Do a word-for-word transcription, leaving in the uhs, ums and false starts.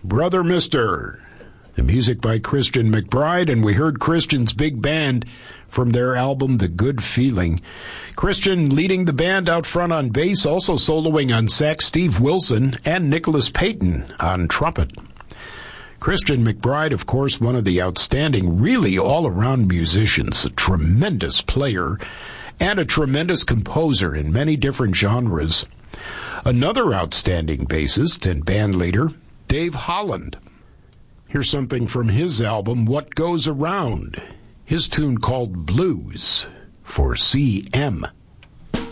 Brother Mister. The music by Christian McBride, and we heard Christian's big band from their album The Good Feeling. Christian leading the band out front on bass, also soloing on sax Steve Wilson and Nicholas Payton on trumpet. Christian McBride, of course, one of the outstanding, really all-around musicians, a tremendous player and a tremendous composer in many different genres. Another outstanding bassist and band leader, Dave Holland. Here's something from his album, What Goes Around, his tune called Blues for C M.